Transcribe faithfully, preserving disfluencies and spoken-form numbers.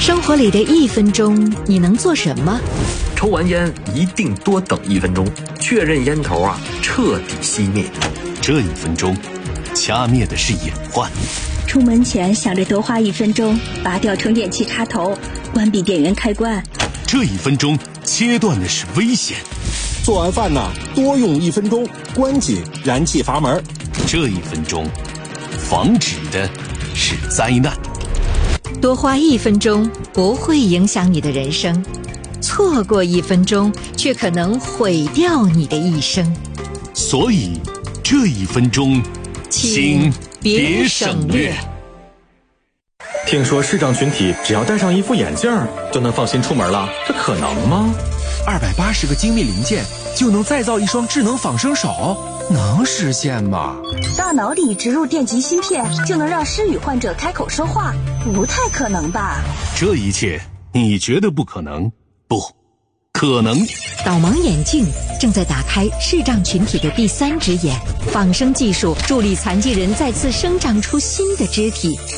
生活里的一分钟，你能做什么？ 抽完烟一定多等一分钟，确认烟头啊彻底熄灭。 这一分钟，掐灭的是隐患。 出门前想着多花一分钟，拔掉充电器插头，关闭电源开关。 这一分钟，切断的是危险。 做完饭呢，多用一分钟，关紧燃气阀门。 这一分钟，防止的是灾难。 多花一分钟不会影响你的人生，错过一分钟却可能毁掉你的一生。 所以这一分钟，请别省略。 听说视障群体只要戴上一副眼镜就能放心出门了，这可能吗？ 二百八十个精密零件就能再造一双智能仿生手，能实现吗？ 大脑里植入电极芯片就能让失语患者开口说话，不太可能吧？ 这一切你觉得不可能？不可能。 导盲眼镜正在打开视障群体的第三只眼，仿生技术助力残疾人再次生长出新的肢体。